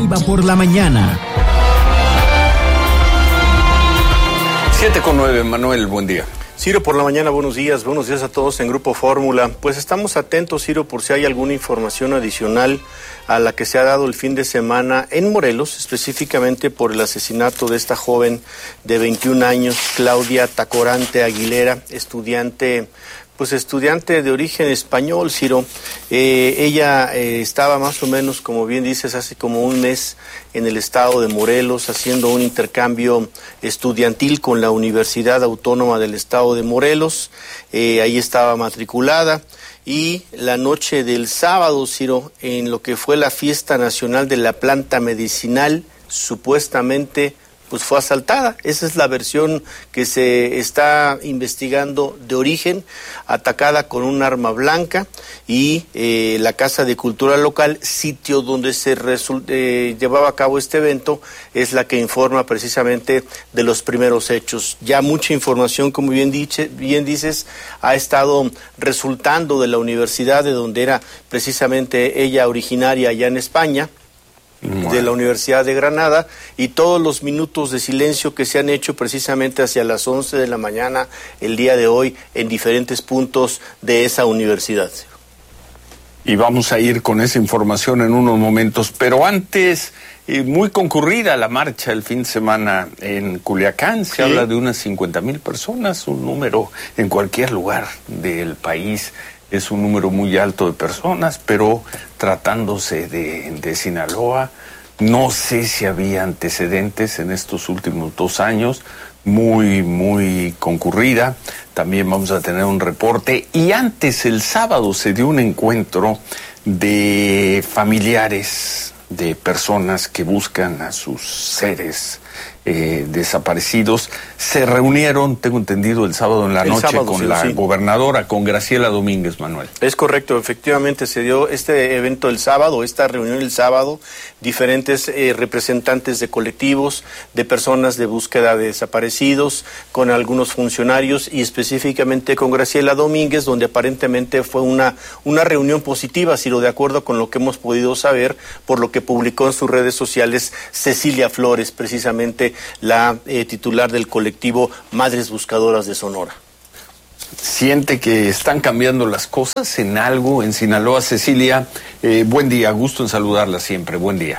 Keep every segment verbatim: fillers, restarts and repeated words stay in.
Alba por la mañana. siete con nueve, Manuel, buen día. Ciro, por la mañana, buenos días, buenos días a todos en Grupo Fórmula. Pues estamos atentos, Ciro, por si hay alguna información adicional a la que se ha dado el fin de semana en Morelos, específicamente por el asesinato de esta joven de veintiún años, Claudia Tacorante Aguilera, estudiante... Pues estudiante de origen español, Ciro. Eh, ella eh, estaba más o menos, como bien dices, hace como un mes en el estado de Morelos haciendo un intercambio estudiantil con la Universidad Autónoma del Estado de Morelos. Eh, ahí estaba matriculada. Y la noche del sábado, Ciro, en lo que fue la fiesta nacional de la planta medicinal, supuestamente pues fue asaltada. Esa es la versión que se está investigando de origen, atacada con un arma blanca, y eh, la Casa de Cultura local, sitio donde se eh, llevaba a cabo este evento, es la que informa precisamente de los primeros hechos. Ya mucha información, como bien, dice, bien dices, ha estado resultando de la universidad de donde era precisamente ella originaria allá en España, de la Universidad de Granada, y todos los minutos de silencio que se han hecho precisamente hacia las once de la mañana el día de hoy en diferentes puntos de esa universidad. Y vamos a ir con esa información en unos momentos, pero antes, eh, muy concurrida la marcha el fin de semana en Culiacán. Se sí. habla de unas cincuenta mil personas, un número en cualquier lugar del país. Es un número muy alto de personas, pero tratándose de, de Sinaloa, no sé si había antecedentes en estos últimos dos años, muy, muy concurrida. También vamos a tener un reporte. Y antes, el sábado, se dio un encuentro de familiares de personas que buscan a sus seres eh, desaparecidos. Se reunieron, tengo entendido, el sábado en la el noche sábado, con sí, la sí. gobernadora, con Graciela Domínguez, Manuel. Es correcto, efectivamente se dio este evento el sábado, esta reunión el sábado, diferentes eh, representantes de colectivos, de personas de búsqueda de desaparecidos, con algunos funcionarios y específicamente con Graciela Domínguez, donde aparentemente fue una, una reunión positiva, Ciro, de acuerdo con lo que hemos podido saber, por lo que publicó en sus redes sociales Cecilia Flores, precisamente la eh, titular del colectivo Madres Buscadoras de Sonora. ¿Siente que están cambiando las cosas en algo en Sinaloa? Cecilia, eh, buen día, gusto en saludarla siempre, buen día.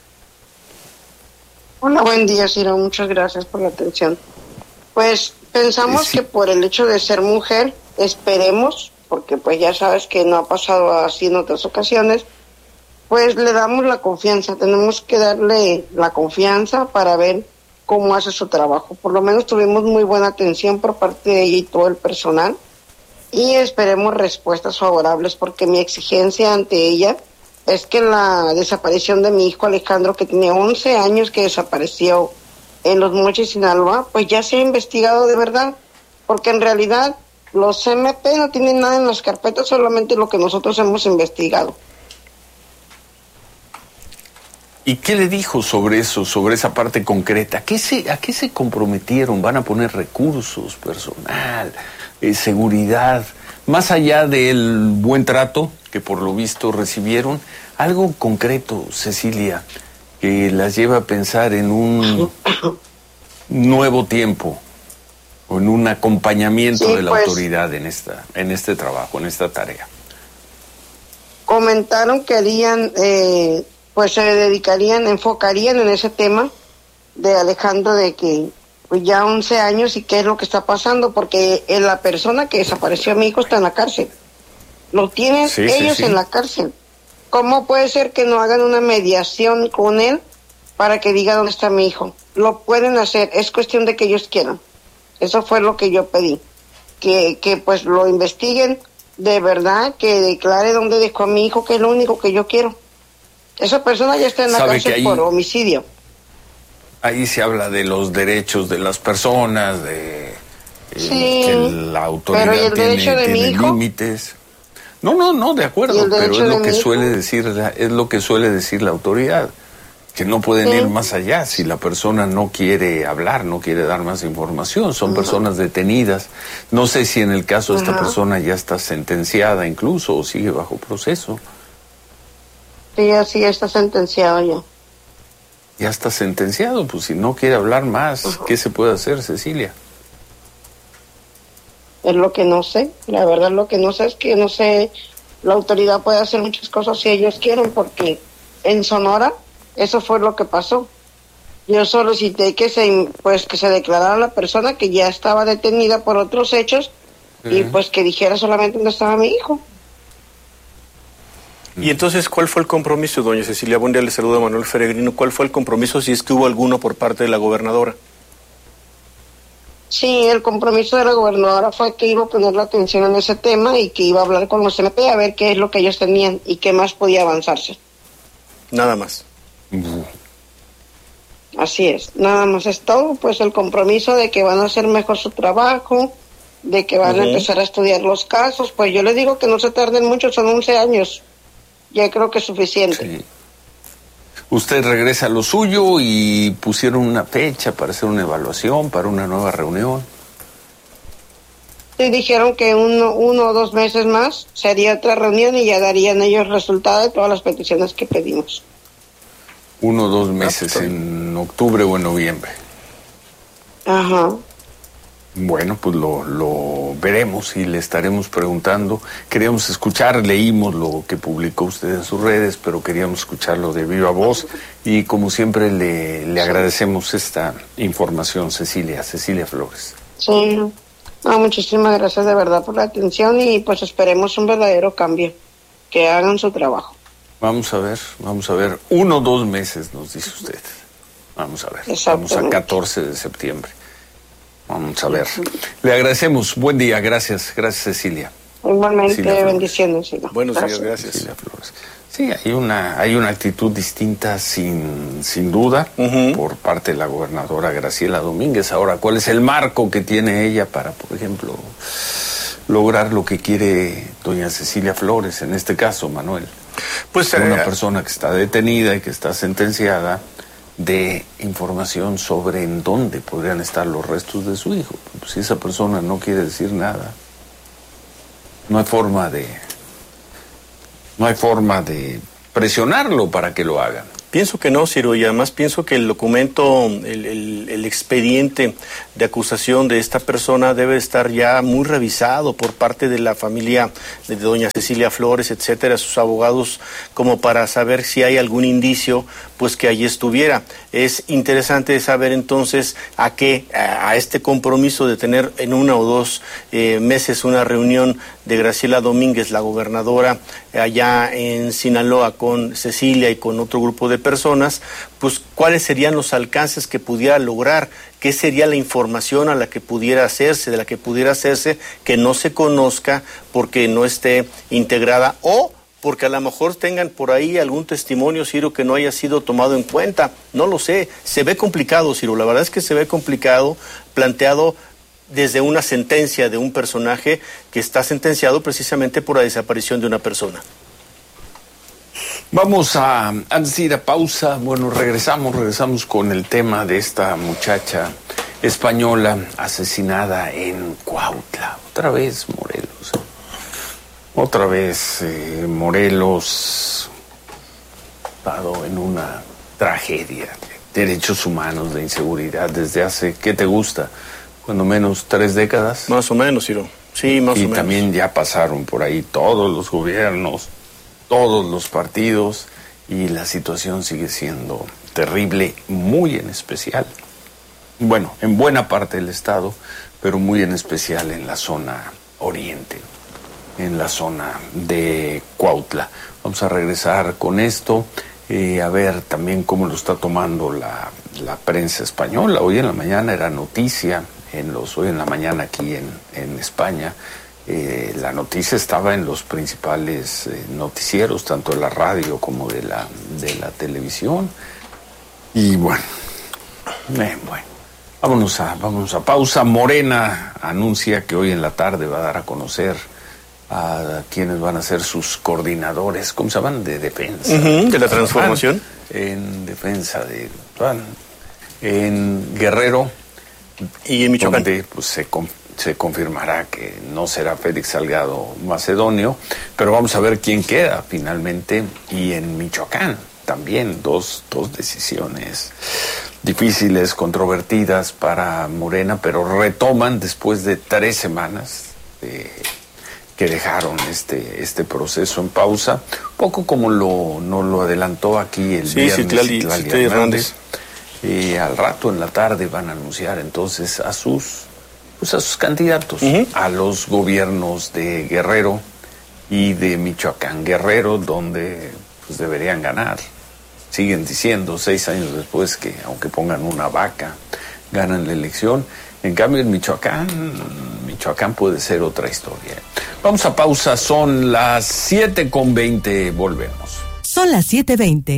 Hola, buen día, Ciro, muchas gracias por la atención. Pues pensamos sí. que por el hecho de ser mujer, esperemos, porque pues ya sabes que no ha pasado así en otras ocasiones, pues le damos la confianza, tenemos que darle la confianza para ver cómo hace su trabajo. Por lo menos tuvimos muy buena atención por parte de ella y todo el personal, y esperemos respuestas favorables, porque mi exigencia ante ella es que la desaparición de mi hijo Alejandro, que tenía once años que desapareció en Los Mochis, Sinaloa, pues ya se ha investigado de verdad, porque en realidad los M P no tienen nada en las carpetas, solamente lo que nosotros hemos investigado. ¿Y qué le dijo sobre eso, sobre esa parte concreta? ¿A qué se, a qué se comprometieron? ¿Van a poner recursos, personal, eh, seguridad? Más allá del buen trato que por lo visto recibieron, algo concreto, Cecilia, que las lleva a pensar en un nuevo tiempo o en un acompañamiento sí, de la pues, autoridad en esta, en este trabajo, en esta tarea. Comentaron que harían... Eh... pues se dedicarían, enfocarían en ese tema de Alejandro, de que pues ya once años y qué es lo que está pasando, porque la persona que desapareció a mi hijo está en la cárcel. Lo tienen sí, ellos sí, sí. en la cárcel. ¿Cómo puede ser que no hagan una mediación con él para que diga dónde está mi hijo? Lo pueden hacer, es cuestión de que ellos quieran. Eso fue lo que yo pedí. Que, que pues lo investiguen de verdad, que declare dónde dejó a mi hijo, que es lo único que yo quiero. Esa persona ya está en la cárcel ahí, por homicidio. Ahí se habla de los derechos de las personas, de eh, sí, que la autoridad pero ¿y el tiene, derecho de tiene mi hijo? límites. No, no, no, de acuerdo, pero es lo que suele decir, es lo que suele decir la autoridad, que no pueden sí. ir más allá si la persona no quiere hablar, no quiere dar más información. Son uh-huh. personas detenidas. No sé si en el caso de esta uh-huh. persona ya está sentenciada incluso o sigue bajo proceso. Sí, así está sentenciado ya. ya está sentenciado, pues si no quiere hablar más, uh-huh. ¿Qué se puede hacer, Cecilia? Es lo que no sé, la verdad lo que no sé es que no sé, la autoridad puede hacer muchas cosas si ellos quieren, porque en Sonora eso fue lo que pasó. Yo solicité que se, pues, que se declarara la persona que ya estaba detenida por otros hechos, uh-huh. Y pues que dijera solamente dónde estaba mi hijo. Y entonces, ¿cuál fue el compromiso, doña Cecilia? Buen día, le saluda Manuel Feregrino. ¿Cuál fue el compromiso, si es que hubo alguno por parte de la gobernadora? Sí, el compromiso de la gobernadora fue que iba a poner la atención en ese tema y que iba a hablar con los C N P a ver qué es lo que ellos tenían y qué más podía avanzarse. Nada más. Uh-huh. Así es, nada más es todo, pues el compromiso de que van a hacer mejor su trabajo, de que van uh-huh. a empezar a estudiar los casos, pues yo les digo que no se tarden mucho, son once años, ya creo que es suficiente. Sí. Usted regresa a lo suyo y pusieron una fecha para hacer una evaluación, para una nueva reunión. Sí, dijeron que uno, uno o dos meses más sería otra reunión y ya darían ellos resultado de todas las peticiones que pedimos. Uno o dos meses, en octubre o en noviembre. Ajá. Bueno, pues lo, lo veremos y le estaremos preguntando. Queríamos escuchar, leímos lo que publicó usted en sus redes, pero queríamos escucharlo de viva voz. Y como siempre le, le agradecemos esta información, Cecilia, Cecilia Flores. Sí, no, muchísimas gracias de verdad por la atención y pues esperemos un verdadero cambio, que hagan su trabajo. Vamos a ver, vamos a ver. Uno o dos meses, nos dice usted. Vamos a ver. Vamos a catorce de septiembre. Vamos a ver. Le agradecemos. Buen día. Gracias. Gracias, Cecilia. Igualmente, Cecilia bendiciones. Sí, Buenos días, gracias. Cecilia Flores. Sí, hay una, hay una actitud distinta, sin, sin duda, uh-huh. por parte de la gobernadora Graciela Domínguez. Ahora, ¿cuál es el marco que tiene ella para, por ejemplo, lograr lo que quiere doña Cecilia Flores, en este caso, Manuel? Pues una eh, persona que está detenida y que está sentenciada, de información sobre en dónde podrían estar los restos de su hijo. Pues si esa persona no quiere decir nada, no hay forma de no hay forma de presionarlo para que lo hagan. Pienso que no, Ciro, y además pienso que el documento, el, el, el expediente de acusación de esta persona debe estar ya muy revisado por parte de la familia de doña Cecilia Flores, etcétera, sus abogados, como para saber si hay algún indicio, pues que allí estuviera. Es interesante saber entonces a qué, a, a este compromiso de tener en una o dos eh, meses una reunión de Graciela Domínguez, la gobernadora, allá en Sinaloa, con Cecilia y con otro grupo de personas, pues cuáles serían los alcances que pudiera lograr, qué sería la información a la que pudiera hacerse, de la que pudiera hacerse, que no se conozca porque no esté integrada o porque a lo mejor tengan por ahí algún testimonio, Ciro, que no haya sido tomado en cuenta. No lo sé, se ve complicado, Ciro, la verdad es que se ve complicado, planteado desde una sentencia de un personaje que está sentenciado precisamente por la desaparición de una persona. Vamos a, antes de ir a pausa, bueno, regresamos, regresamos con el tema de esta muchacha española asesinada en Cuautla. Otra vez Morelos. Otra vez eh, Morelos, estado en una tragedia de derechos humanos, de inseguridad, desde hace, ¿qué te gusta? Cuando menos tres décadas. Más o menos, Ciro. Sí, más y o menos. Y también ya pasaron por ahí todos los gobiernos, todos los partidos, y la situación sigue siendo terrible, muy en especial, bueno, en buena parte del estado, pero muy en especial en la zona oriente, en la zona de Cuautla. Vamos a regresar con esto, eh, a ver también cómo lo está tomando la, la prensa española. Hoy en la mañana era noticia, en los hoy en la mañana aquí en, en España, Eh, la noticia estaba en los principales eh, noticieros, tanto de la radio como de la, de la televisión. Y bueno, eh, bueno, vámonos a, vámonos a pausa. Morena anuncia que hoy en la tarde va a dar a conocer a quienes van a ser sus coordinadores, ¿cómo se llaman? De defensa. Uh-huh, de la transformación. En defensa de... En Guerrero. Y en Michoacán. Donde, pues, se se confirmará que no será Félix Salgado Macedonio, pero vamos a ver quién queda finalmente. Y en Michoacán, también dos, dos decisiones difíciles, controvertidas para Morena, pero retoman después de tres semanas de, que dejaron este, este proceso en pausa, un poco como lo, nos lo adelantó aquí el sí, viernes Citlali, Citlali Citlali Hernández. Y al rato en la tarde van a anunciar entonces a sus, pues a sus candidatos, uh-huh. a los gobiernos de Guerrero y de Michoacán. Guerrero, donde pues deberían ganar. Siguen diciendo seis años después que aunque pongan una vaca, ganan la elección. En cambio en Michoacán, Michoacán puede ser otra historia. Vamos a pausa, son las siete con veinte, volvemos. Son las siete veinte.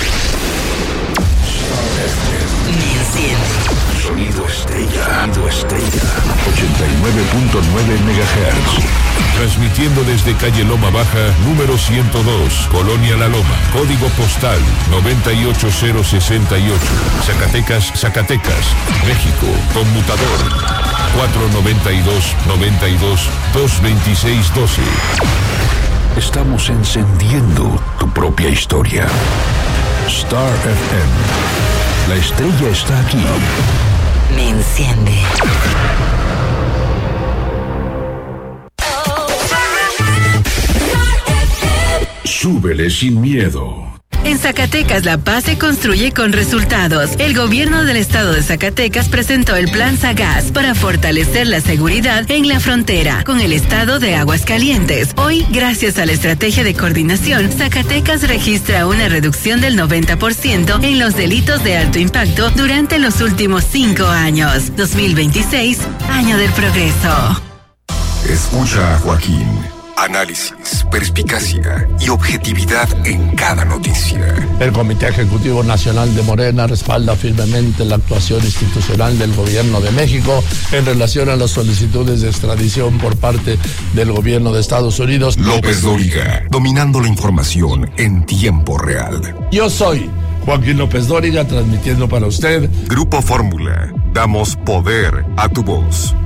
Sonido Estrella. Sonido Estrella. ochenta y nueve punto nueve megahertz. Transmitiendo desde calle Loma Baja, número ciento dos, Colonia La Loma. Código postal noventa y ocho cero sesenta y ocho. Zacatecas, Zacatecas, México. Conmutador cuatro noventa y dos, noventa y dos, dos veintiséis doce. Estamos encendiendo tu propia historia. Star F M. La estrella está aquí. Me enciende. Súbele sin miedo. En Zacatecas, la paz se construye con resultados. El gobierno del estado de Zacatecas presentó el Plan Sagaz para fortalecer la seguridad en la frontera con el estado de Aguascalientes. Hoy, gracias a la estrategia de coordinación, Zacatecas registra una reducción del noventa por ciento en los delitos de alto impacto durante los últimos cinco años. dos mil veintiséis, año del progreso. Escucha a Joaquín. Análisis, perspicacia y objetividad en cada noticia. El Comité Ejecutivo Nacional de Morena respalda firmemente la actuación institucional del Gobierno de México en relación a las solicitudes de extradición por parte del Gobierno de Estados Unidos. López Dóriga, dominando la información en tiempo real. Yo soy Joaquín López Dóriga, transmitiendo para usted Grupo Fórmula. Damos poder a tu voz.